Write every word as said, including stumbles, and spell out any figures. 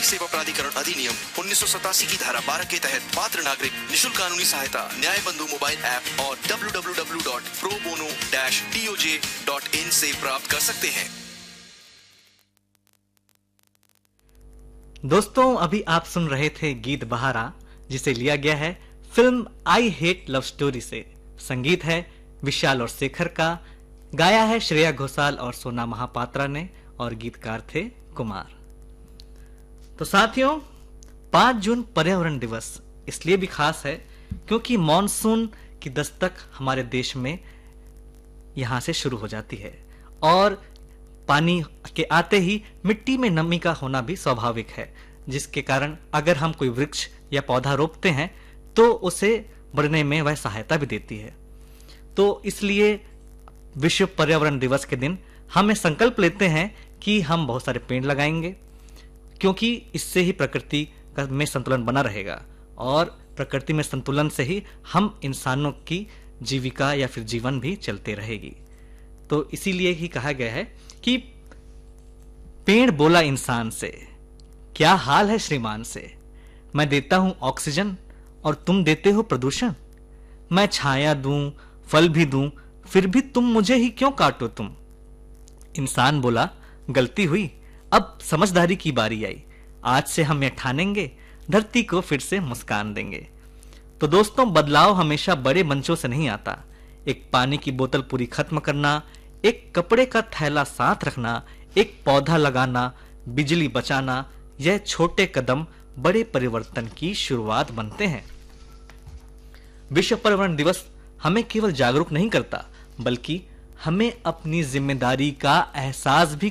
सेवा प्राधिकरण अधिनियम उन्नीस सौ सतासी की धारा बारह के तहत पात्र नागरिक निशुल्क कानूनी सहायता न्याय बंधु मोबाइल ऐप और W W W dot pro bono dash D O J dot in से प्राप्त कर सकते हैं। दोस्तों, अभी आप सुन रहे थे गीत बहारा, जिसे लिया गया है film I hate love story से। संगीत है विशाल और शेखर का, गाया है श्रेया घोषाल और सोना महापात्रा ने, और गीतकार थे कुमार। तो साथियों, पाँच जून पर्यावरण दिवस इसलिए भी खास है क्योंकि मॉनसून की दस्तक हमारे देश में यहां से शुरू हो जाती है, और पानी के आते ही मिट्टी में नमी का होना भी स्वाभाविक है, जिसके कारण अगर हम कोई वृक्ष या पौधा रोपते हैं तो उसे बढ़ने में वह सहायता भी देती है। तो इसलिए विश्व पर्यावरण दिवस के दिन हमें संकल्प लेते हैं कि हम बहुत सारे पेड़ लगाएंगे, क्योंकि इससे ही प्रकृति में संतुलन बना रहेगा, और प्रकृति में संतुलन से ही हम इंसानों की जीविका या फिर जीवन भी चलते रहेगी। तो इसीलिए ही कहा गया है कि पेड़ बोला इंसान से, क्या हाल है श्रीमान से, मैं देता हूं ऑक्सीजन और तुम देते हो प्रदूषण, मैं छाया दूं फल भी दूं फिर भी तुम मुझे ही क्यों काटो तुम। इंसान बोला, गलती हुई, अब समझदारी की बारी आई, आज से हम यह ठानेंगे, धरती को फिर से मुस्कान देंगे। तो दोस्तों, बदलाव हमेशा बड़े मंचों से नहीं आता। एक पानी की बोतल पूरी खत्म करना, एक कपड़े का थैला साथ रखना, एक पौधा लगाना, बिजली बचाना, यह छोटे कदम बड़े परिवर्तन की शुरुआत बनते हैं। विश्व पर्यावरण दिवस हमें केवल जागरूक नहीं करता, बल्कि हमें अपनी जिम्मेदारी का एहसास भी